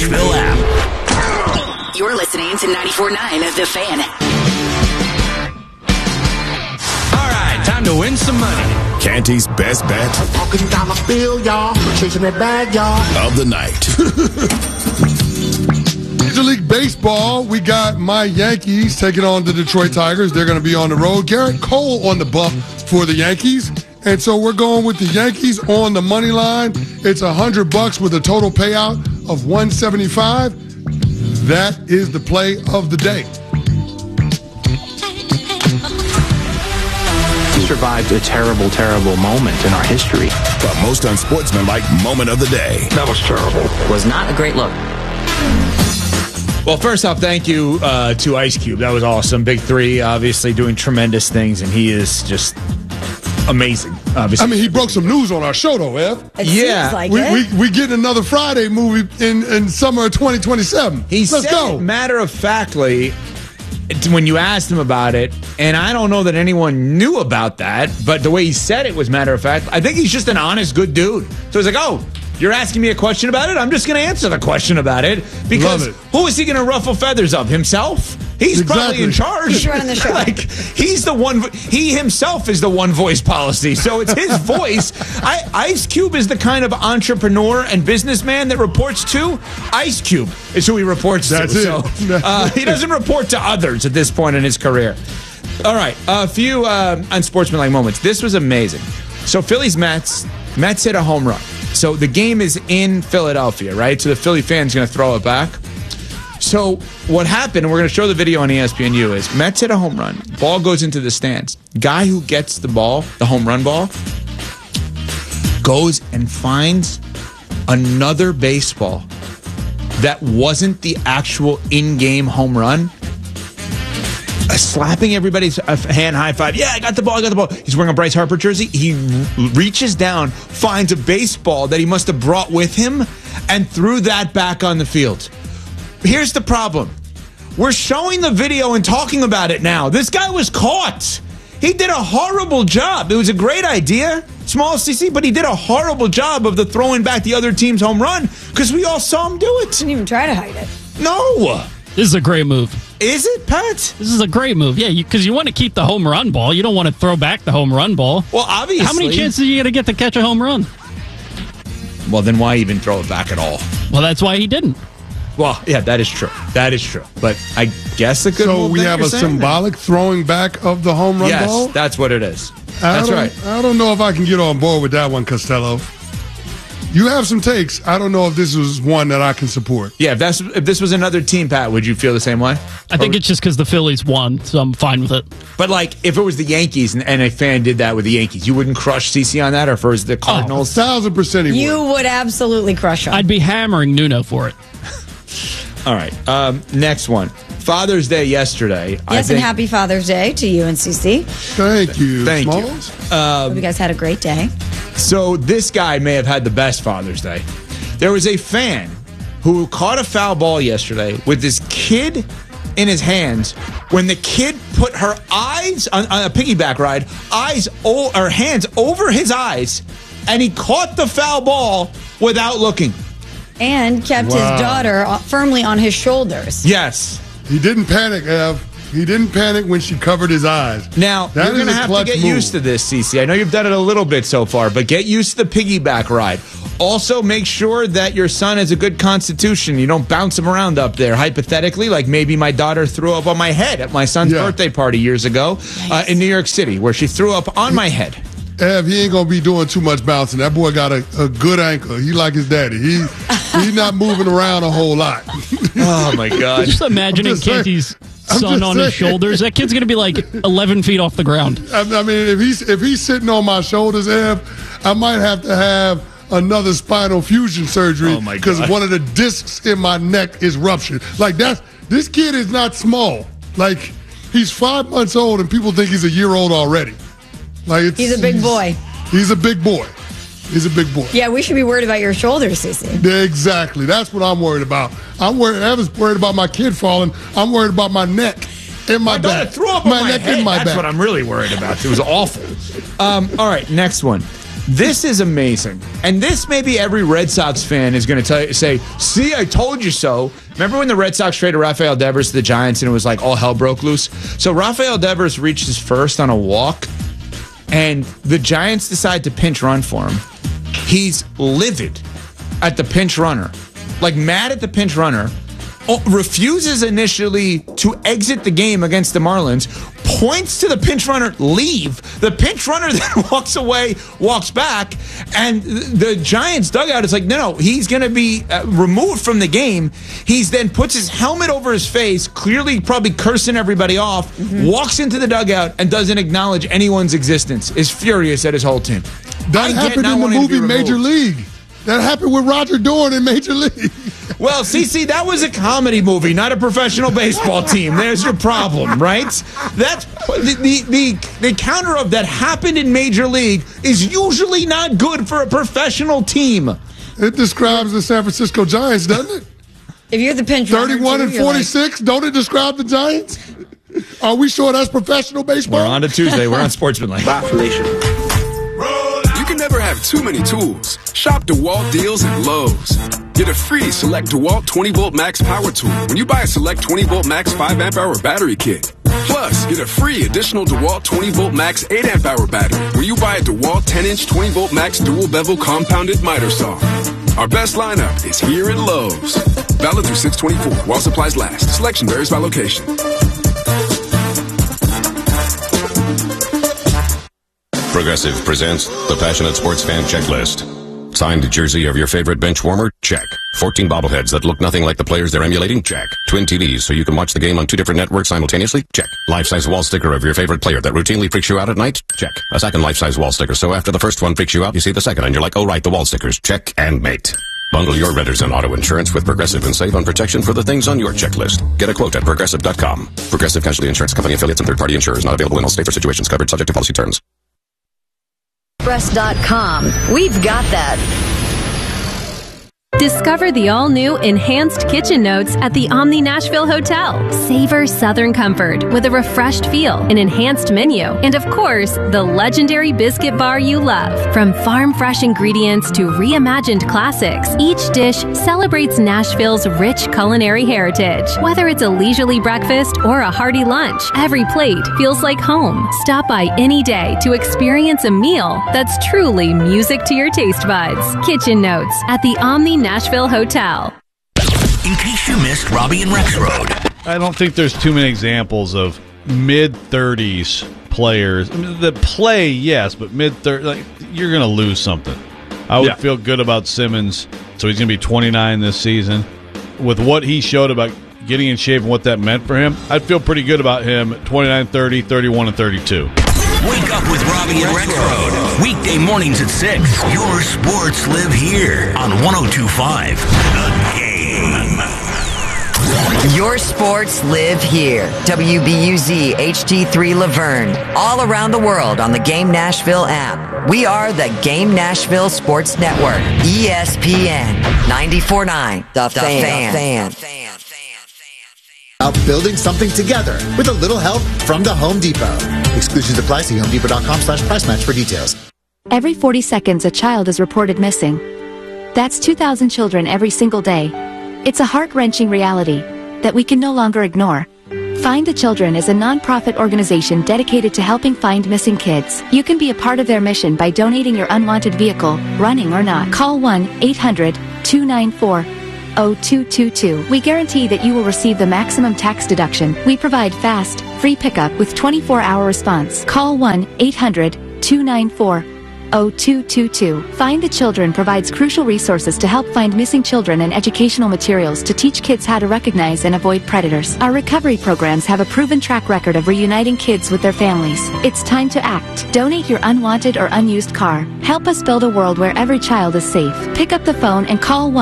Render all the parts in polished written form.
Nashville app. You're listening to 94.9 The Fan. All right, time to win some money. Canty's best bet Talking dollar bill, y'all. Chasing that bag, y'all. of the night. Major League Baseball, we got my Yankees taking on the Detroit Tigers. They're going to be on the road. Garrett Cole on the bump for the Yankees. And so we're going with the Yankees on the money line. It's $100 with a total payout of $175. That is the play of the day. We survived a terrible, terrible moment in our history. The most unsportsmanlike moment of the day. That was terrible. Was not a great look. Well, first off, thank you to Ice Cube. That was awesome. Big Three, obviously doing tremendous things, and he is just amazing. Obviously, I mean, he broke some news on our show, though, Ev. It seems like it. We getting another Friday movie in summer of 2027. Let's go. Matter of factly, when you asked him about it, and I don't know that anyone knew about that, but the way he said it was matter of fact. I think he's just an honest, good dude. So he's like, oh, you're asking me a question about it? I'm just going to answer the question about it. Because who is he going to ruffle feathers of? Himself? He's probably in charge. He's running the show. Like, he's the one. He himself is the one voice policy. So it's his voice. Ice Cube is the kind of entrepreneur and businessman that reports to Ice Cube is who he reports to. That's it. So he doesn't report to others at this point in his career. All right. A few unsportsmanlike moments. This was amazing. So Phillies Mets hit a home run. So the game is in Philadelphia, right? So the Philly fan's going to throw it back. So what happened, and we're going to show the video on ESPNU, is Mets hit a home run. Ball goes into the stands. Guy who gets the ball, the home run ball, goes and finds another baseball that wasn't the actual in-game home run. Slapping everybody's hand high five. Yeah, I got the ball. He's wearing a Bryce Harper jersey. He reaches down, finds a baseball that he must have brought with him, and threw that back on the field. Here's the problem. We're showing the video and talking about it now. This guy was caught. He did a horrible job. It was a great idea, small CC, but he did a horrible job of the throwing back the other team's home run because we all saw him do it. Didn't even try to hide it. No. This is a great move. Is it, Pat? This is a great move. Yeah, because you want to keep the home run ball. You don't want to throw back the home run ball. Well, obviously. How many chances are you going to get to catch a home run? Well, then why even throw it back at all? Well, that's why he didn't. Well, yeah, that is true. That is true. But I guess a good So move we that have you're a saying symbolic throwing back of the home run ball? Yes, that's what it is. That's right. I don't know if I can get on board with that one, Costello. You have some takes. I don't know if this was one that I can support. Yeah, if this was another team, Pat, would you feel the same way? I think it's just because the Phillies won, so I'm fine with it. But, like, if it was the Yankees and a fan did that with the Yankees, you wouldn't crush CC on that? Or if it was the Cardinals? 1,000% he You would absolutely crush him. I'd be hammering Nuno for it. All right. Next one. Father's Day yesterday. Yes, and happy Father's Day to you and CC. Thank you, Thank you. Smalls. Hope you guys had a great day. So this guy may have had the best Father's Day. There was a fan who caught a foul ball yesterday with this kid in his hands when the kid put her eyes on a piggyback ride, hands over his eyes, and he caught the foul ball without looking. And kept his daughter firmly on his shoulders. Yes. He didn't panic, Ev. He didn't panic when she covered his eyes. Now, That you're going is to a have to clutch get move. used to this, CC. I know you've done it a little bit so far, but get used to the piggyback ride. Also, make sure that your son has a good constitution. You don't bounce him around up there. Hypothetically, like maybe my daughter threw up on my head at my son's birthday party years ago in New York City, where she threw up on my head. Ev, he ain't going to be doing too much bouncing. That boy got a good ankle. He like his daddy. He's not moving around a whole lot. Oh, my God. Just imagining Canty's son on his shoulders. That kid's going to be like 11 feet off the ground. I mean, if he's sitting on my shoulders, Ev, I might have to have another spinal fusion surgery because one of the discs in my neck is ruptured. Like, this kid is not small. Like, he's 5 months old and people think he's a year old already. Like He's a big boy. He's a big boy. He's a big boy. Yeah, we should be worried about your shoulders, Cece. Yeah, exactly. That's what I'm worried about. Evan's worried about my kid falling. I'm worried about my neck and my back. Threw up on my neck head. and my That's back. what I'm really worried about. It was awful. All right, next one. This is amazing. And this maybe every Red Sox fan is going to say, see, I told you so. Remember when the Red Sox traded Rafael Devers to the Giants and it was like all hell broke loose? So Rafael Devers reached his first on a walk, and the Giants decide to pinch run for him. He's livid at the pinch runner, like mad at the pinch runner, refuses initially to exit the game against the Marlins, points to the pinch runner, leave. The pinch runner then walks away, walks back, and the Giants dugout is like, no, he's going to be removed from the game. He's then puts his helmet over his face, clearly probably cursing everybody off, walks into the dugout and doesn't acknowledge anyone's existence, is furious at his whole team. That happened in the movie Major League. That happened with Roger Dorn in Major League. Well, CC, that was a comedy movie, not a professional baseball team. There's your problem, right? That's the counter of that happened in Major League is usually not good for a professional team. It describes the San Francisco Giants, doesn't it? If you're the pinch runner, 31 and 46, don't it describe the Giants? Are we sure that's professional baseball? We're on to Tuesday. We're on Sportsmanlike. Bye, Felicia. You can never have too many tools. Shop DeWalt deals at Lowe's. Get a free Select DeWalt 20-volt max power tool when you buy a Select 20-volt max 5-amp-hour battery kit. Plus, get a free additional DeWalt 20-volt max 8-amp-hour battery when you buy a DeWalt 10-inch 20-volt max dual-bevel compounded miter saw. Our best lineup is here at Lowe's. Valid through 6/24 while supplies last. Selection varies by location. Progressive presents the Passionate Sports Fan Checklist. Signed jersey of your favorite bench warmer? Check. 14 bobbleheads that look nothing like the players they're emulating? Check. Twin TVs so you can watch the game on 2 different networks simultaneously? Check. Life-size wall sticker of your favorite player that routinely freaks you out at night? Check. A second life-size wall sticker so after the first one freaks you out, you see the second and you're like, oh right, the wall stickers. Check and mate. Bundle your renters and auto insurance with Progressive and save on protection for the things on your checklist. Get a quote at Progressive.com. Progressive Casualty Insurance Company affiliates and third-party insurers not available in all states or situations covered subject to policy terms. Express.com. We've got that. Discover the all-new Enhanced Kitchen Notes at the Omni Nashville Hotel. Savor Southern comfort with a refreshed feel, an enhanced menu, and of course, the legendary biscuit bar you love. From farm-fresh ingredients to reimagined classics, each dish celebrates Nashville's rich culinary heritage. Whether it's a leisurely breakfast or a hearty lunch, every plate feels like home. Stop by any day to experience a meal that's truly music to your taste buds. Kitchen Notes at the Omni Nashville Hotel. In case you missed Robbie and Rex Road. I don't think there's too many examples of mid-30s players. I mean, the play, yes, but mid-30s, like, you're going to lose something. I would feel good about Simmons, so he's going to be 29 this season. With what he showed about getting in shape and what that meant for him, I'd feel pretty good about him 29, 30, 31, and 32. Wake up with Robbie and Rex Road. Weekday mornings at 6. Your sports live here on 102.5 The Game. Your sports live here. WBUZ HD3 Laverne. All around the world on the Game Nashville app. We are the Game Nashville Sports Network. ESPN 94.9. The Fan. About building something together with a little help from the Home Depot. Exclusions apply. See HomeDepot.com/price match for details. Every 40 seconds, a child is reported missing. That's 2,000 children every single day. It's a heart-wrenching reality that we can no longer ignore. Find the Children is a non-profit organization dedicated to helping find missing kids. You can be a part of their mission by donating your unwanted vehicle, running or not. Call 1-800-294-0222. We guarantee that you will receive the maximum tax deduction. We provide fast, free pickup with 24-hour response. Call 1-800-294-0222. Find the Children provides crucial resources to help find missing children and educational materials to teach kids how to recognize and avoid predators. Our recovery programs have a proven track record of reuniting kids with their families. It's time to act. Donate your unwanted or unused car. Help us build a world where every child is safe. Pick up the phone and call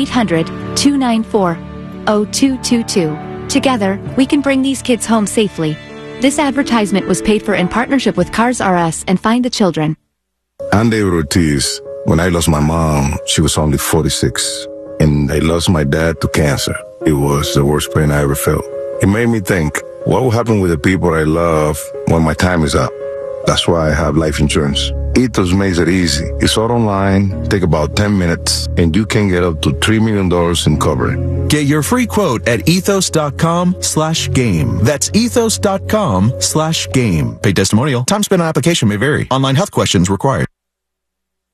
1-800-294-0222. Together, we can bring these kids home safely. This advertisement was paid for in partnership with Cars R Us and Find the Children. I'm David Ortiz. When I lost my mom, she was only 46. And I lost my dad to cancer. It was the worst pain I ever felt. It made me think, what will happen with the people I love when my time is up? That's why I have life insurance. Ethos makes it easy. It's all online, take about 10 minutes, and you can get up to $3 million in coverage. Get your free quote at ethos.com/game. That's ethos.com/game. Paid testimonial. Time spent on application may vary. Online health questions required.